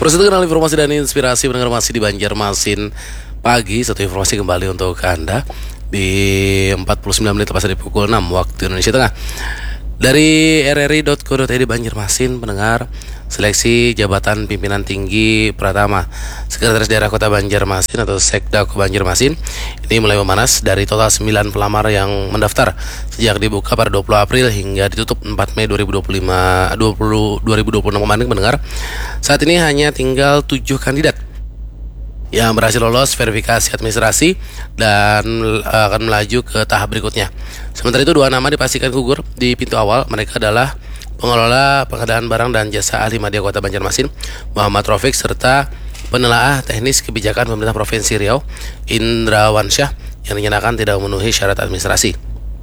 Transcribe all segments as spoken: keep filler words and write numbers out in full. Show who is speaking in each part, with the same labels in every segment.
Speaker 1: Proses kenal informasi dan inspirasi pendengar masih di Banjarmasin pagi. Satu informasi kembali untuk Anda di empat puluh sembilan menit lepas dari pukul enam waktu Indonesia Tengah. Dari r r i dot co dot i d Banjarmasin, pendengar, seleksi jabatan pimpinan tinggi Pratama Sekretaris Daerah Kota Banjarmasin atau Sekda Kota Banjarmasin ini mulai memanas. Dari total sembilan pelamar yang mendaftar sejak dibuka pada dua puluh April hingga ditutup empat Mei dua ribu dua puluh lima dua ribu dua puluh enam kemarin, pendengar, saat ini hanya tinggal tujuh kandidat yang berhasil lolos verifikasi administrasi dan uh, akan melaju ke tahap berikutnya. Sementara itu, dua nama dipastikan gugur di pintu awal. Mereka adalah pengelola pengadaan barang dan jasa ahli media Kota Banjarmasin Muhammad Rafiq serta penelaah teknis kebijakan pemerintah Provinsi Riau Indra Wansyah yang dinyatakan tidak memenuhi syarat administrasi.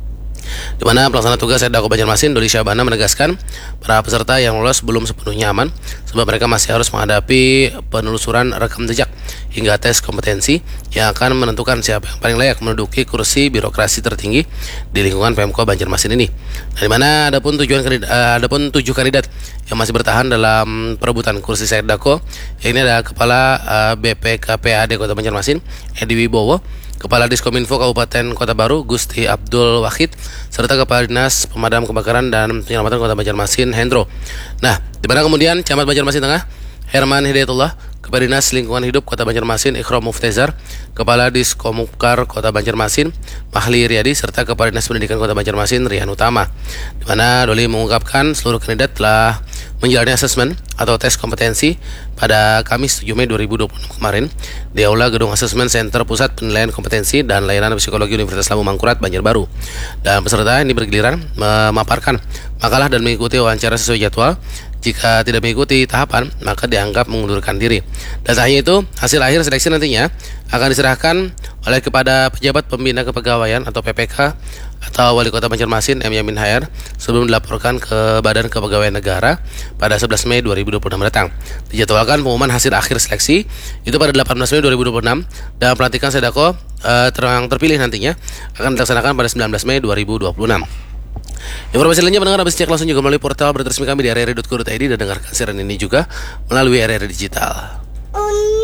Speaker 1: Di mana pelaksana tugas Sekda Kota Banjarmasin Doli Syabana menegaskan para peserta yang lolos belum sepenuhnya aman sebab mereka masih harus menghadapi penelusuran rekam jejak hingga tes kompetensi yang akan menentukan siapa yang paling layak menduduki kursi birokrasi tertinggi di lingkungan Pemko Banjarmasin ini. Nah, di mana ada pun tujuan kandidat, uh, ada pun tujuh kandidat yang masih bertahan dalam perebutan kursi Sekdako. Ini ada Kepala uh, B P K P A D Kota Banjarmasin Edi Wibowo, Kepala Diskominfo Kabupaten Kota Baru Gusti Abdul Wahid, serta Kepala Dinas Pemadam Kebakaran dan Penyelamatan Kota Banjarmasin Hendro. Nah, di mana kemudian Camat Banjarmasin Tengah Herman Hidayatullah, Kepala Dinas Lingkungan Hidup Kota Banjarmasin Ikhram Muftezar, Kepala Diskomukar Kota Banjarmasin Mahli Riyadi, serta Kepala Dinas Pendidikan Kota Banjarmasin Rian Utama. Di mana Doli mengungkapkan seluruh kandidat telah menjalani asesmen atau tes kompetensi pada Kamis tujuh Mei dua ribu dua puluh enam kemarin di Aula Gedung Asesmen Center Pusat Penilaian Kompetensi dan Layanan Psikologi Universitas Lampung Mangkurat Banjarbaru. Dan peserta ini bergiliran memaparkan makalah dan mengikuti wawancara sesuai jadwal. Jika tidak mengikuti tahapan, maka dianggap mengundurkan diri. Dan tak hanya itu, hasil akhir seleksi nantinya akan diserahkan oleh kepada pejabat pembina kepegawaian atau P P K atau Wali Kota Banjarmasin M Yamin Hayar sebelum dilaporkan ke Badan Kepegawaian Negara pada sebelas Mei dua ribu dua puluh enam mendatang. Dijadwalkan pengumuman hasil akhir seleksi itu pada delapan belas Mei dua ribu dua puluh enam dan pelantikan Sekdako uh, yang terpilih nantinya akan dilaksanakan pada sembilan belas Mei dua ribu dua puluh enam. Informasi lainnya pendengar bisa cek langsung juga melalui portal berita resmi kami di r r i dot co dot i d dan dengarkan siaran ini juga melalui R R I Digital.